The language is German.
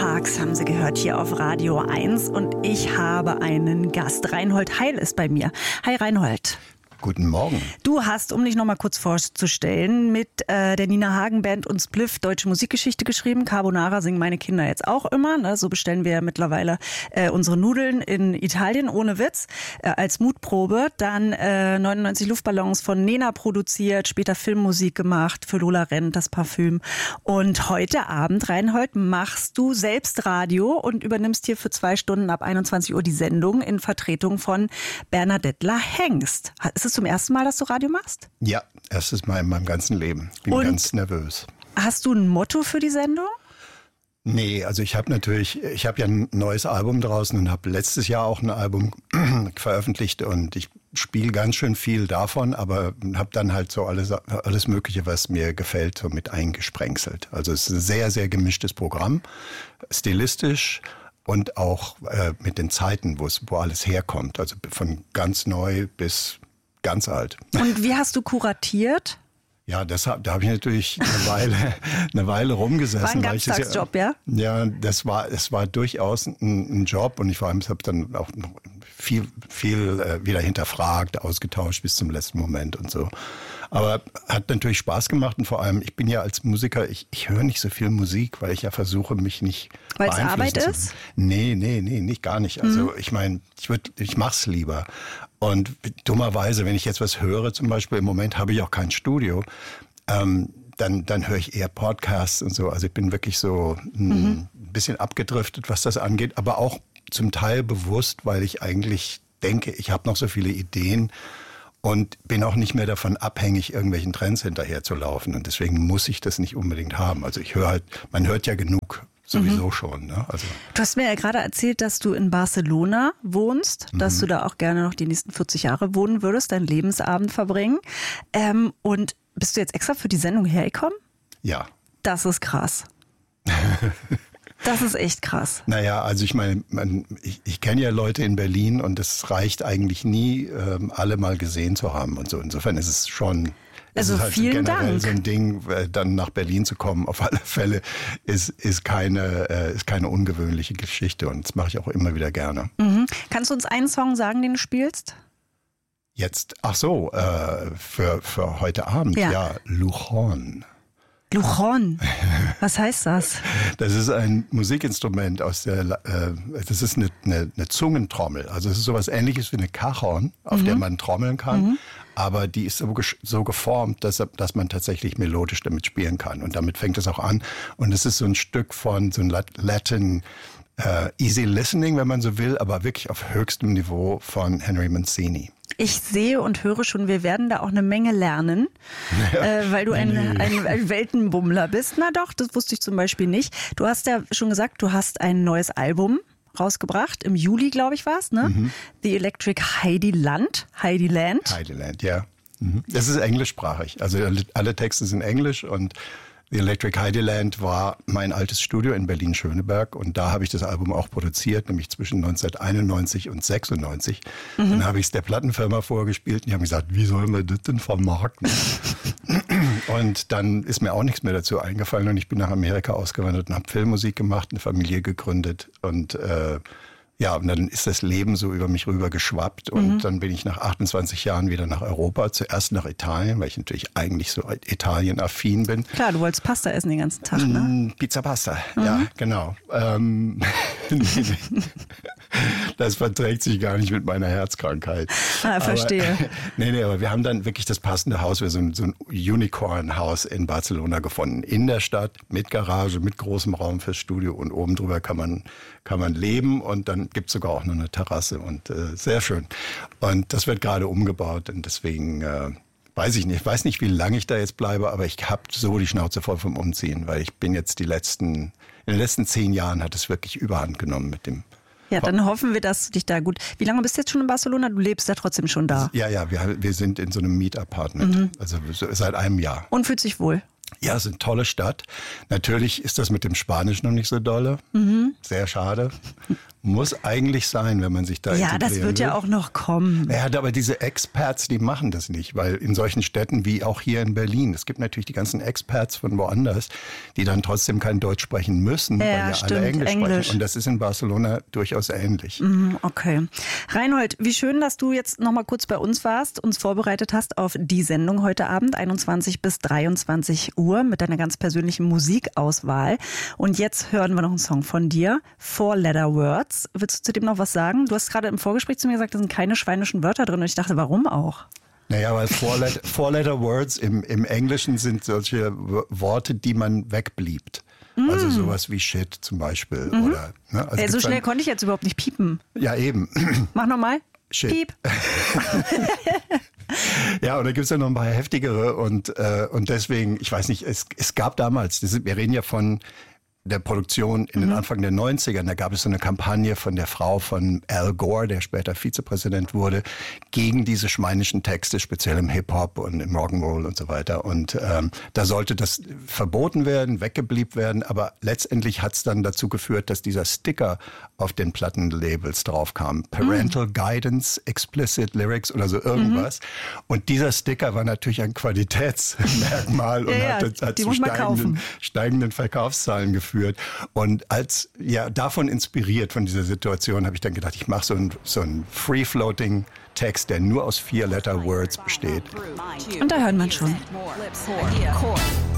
Parks haben Sie gehört hier auf Radio 1 und ich habe einen Gast. Reinhold Heil ist bei mir. Hi Reinhold. Guten Morgen. Du hast, um dich noch mal kurz vorzustellen, mit der Nina Hagen Band und Spliff deutsche Musikgeschichte geschrieben. Carbonara singen meine Kinder jetzt auch immer. Ne? So bestellen wir mittlerweile unsere Nudeln in Italien, ohne Witz, als Mutprobe. Dann 99 Luftballons von Nena produziert, später Filmmusik gemacht für Lola Rent, das Parfüm. Und heute Abend, Reinhold, machst du selbst Radio und übernimmst hier für 2 Stunden ab 21 Uhr die Sendung in Vertretung von Bernadettler Hengst. Ist es zum ersten Mal, dass du Radio machst? Ja, erstes Mal in meinem ganzen Leben. Bin ganz nervös. Hast du ein Motto für die Sendung? Nee, also ich habe ja ein neues Album draußen und habe letztes Jahr auch ein Album veröffentlicht und ich spiele ganz schön viel davon, aber habe dann halt so alles Mögliche, was mir gefällt, so mit eingesprenkselt. Also es ist ein sehr, sehr gemischtes Programm, stilistisch und auch mit den Zeiten, wo alles herkommt. Also von ganz neu bis ganz alt. Und wie hast du kuratiert? Ja, da habe ich natürlich eine Weile rumgesessen. War ein Ganztagsjob, ja? Ja, es war durchaus ein Job und ich vor allem habe dann auch noch viel wieder hinterfragt, ausgetauscht bis zum letzten Moment und so. Aber hat natürlich Spaß gemacht und vor allem, ich bin ja als Musiker, ich höre nicht so viel Musik, weil ich ja versuche, mich nicht weil es Arbeit ist? Nee, nicht gar nicht. Also ich meine, ich mach's lieber. Und dummerweise, wenn ich jetzt was höre, zum Beispiel im Moment habe ich auch kein Studio, dann höre ich eher Podcasts und so. Also ich bin wirklich so ein bisschen abgedriftet, was das angeht, aber auch zum Teil bewusst, weil ich eigentlich denke, ich habe noch so viele Ideen und bin auch nicht mehr davon abhängig, irgendwelchen Trends hinterher zu laufen. Und deswegen muss ich das nicht unbedingt haben. Also ich höre halt, man hört ja genug. Sowieso schon. Ne? Also. Du hast mir ja gerade erzählt, dass du in Barcelona wohnst, dass du da auch gerne noch die nächsten 40 Jahre wohnen würdest, deinen Lebensabend verbringen. Und bist du jetzt extra für die Sendung hergekommen? Ja. Das ist krass. Das ist echt krass. Naja, also ich meine, ich kenne ja Leute in Berlin und es reicht eigentlich nie, alle mal gesehen zu haben und so. Insofern ist es schon... Also es ist halt vielen generell Dank. So ein Ding, dann nach Berlin zu kommen, auf alle Fälle, ist keine ungewöhnliche Geschichte und das mache ich auch immer wieder gerne. Mhm. Kannst du uns einen Song sagen, den du spielst? Jetzt, ach so, für heute Abend, ja Luchon. Luchon, was heißt das? Das ist ein Musikinstrument das ist eine Zungentrommel. Also es ist sowas Ähnliches wie eine Cajon, auf der man trommeln kann. Aber die ist so geformt, dass man tatsächlich melodisch damit spielen kann. Und damit fängt es auch an. Und es ist so ein Stück von so ein Latin Easy Listening, wenn man so will, aber wirklich auf höchstem Niveau von Henry Mancini. Ich sehe und höre schon, wir werden da auch eine Menge lernen, weil du ein Weltenbummler bist. Na doch, das wusste ich zum Beispiel nicht. Du hast ja schon gesagt, du hast ein neues Album rausgebracht. Im Juli, glaube ich, war es, ne? The Electric Heidiland, ja. Das ist englischsprachig. Also alle Texte sind englisch und The Electric Heidiland war mein altes Studio in Berlin-Schöneberg und da habe ich das Album auch produziert, nämlich zwischen 1991 und 96. Dann habe ich es der Plattenfirma vorgespielt und die haben gesagt, wie sollen wir das denn vermarkten? Und dann ist mir auch nichts mehr dazu eingefallen und ich bin nach Amerika ausgewandert und habe Filmmusik gemacht, eine Familie gegründet und und dann ist das Leben so über mich rüber geschwappt und dann bin ich nach 28 Jahren wieder nach Europa, zuerst nach Italien, weil ich natürlich eigentlich so Italien-affin bin. Klar, du wolltest Pasta essen den ganzen Tag, ne? Pizza Pasta, ja, genau. Das verträgt sich gar nicht mit meiner Herzkrankheit. Verstehe. Aber wir haben dann wirklich das passende Haus, so ein Unicorn-Haus in Barcelona gefunden. In der Stadt, mit Garage, mit großem Raum fürs Studio und oben drüber kann man leben und dann gibt's sogar auch noch eine Terrasse und sehr schön. Und das wird gerade umgebaut und deswegen weiß ich nicht, wie lange ich da jetzt bleibe, aber ich habe so die Schnauze voll vom Umziehen, weil ich bin jetzt in den letzten 10 Jahren hat es wirklich Überhand genommen mit dem. Ja, dann hoffen wir, dass du dich da gut... Wie lange bist du jetzt schon in Barcelona? Du lebst ja trotzdem schon da. Ja, wir sind in so einem Mietapartment, also seit einem Jahr. Und fühlt sich wohl? Ja, es ist eine tolle Stadt. Natürlich ist das mit dem Spanisch noch nicht so dolle. Sehr schade. Muss eigentlich sein, wenn man sich da integrieren das wird will. ja auch noch kommen. Ja, aber diese Expats, die machen das nicht, weil in solchen Städten wie auch hier in Berlin, es gibt natürlich die ganzen Expats von woanders, die dann trotzdem kein Deutsch sprechen müssen, weil ja stimmt, alle Englisch Englisch. sprechen. Und das ist in Barcelona durchaus ähnlich. Okay. Reinhold, wie schön, dass du jetzt noch mal kurz bei uns warst, uns vorbereitet hast auf die Sendung heute Abend, 21 bis 23 Uhr mit deiner ganz persönlichen Musikauswahl. Und jetzt hören wir noch einen Song von dir, Four Letter Words. Willst du zu dem noch was sagen? Du hast gerade im Vorgespräch zu mir gesagt, da sind keine schweinischen Wörter drin. Und ich dachte, warum auch? Naja, weil Four-Letter Words im Englischen sind solche Worte, die man wegbliebt. Also sowas wie Shit zum Beispiel. Oder, ne? Also So schnell konnte ich jetzt überhaupt nicht piepen. Ja, eben. Mach nochmal. Shit. Piep. Ja, und da gibt es ja noch ein paar heftigere. Und deswegen, ich weiß nicht, es gab damals, wir reden ja von der Produktion in den Anfang der 90ern, da gab es so eine Kampagne von der Frau von Al Gore, der später Vizepräsident wurde, gegen diese schweinischen Texte, speziell im Hip-Hop und im Rock'n'Roll und so weiter. Und da sollte das verboten werden, weggebliebt werden, aber letztendlich hat es dann dazu geführt, dass dieser Sticker auf den Plattenlabels drauf kam. Parental Guidance, Explicit Lyrics oder so irgendwas. Und dieser Sticker war natürlich ein Qualitätsmerkmal und hat zu steigenden Verkaufszahlen geführt. Und davon inspiriert, von dieser Situation, habe ich dann gedacht, ich mache so einen Free-Floating Text, der nur aus 4-Letter-Words besteht. Und da hört man schon.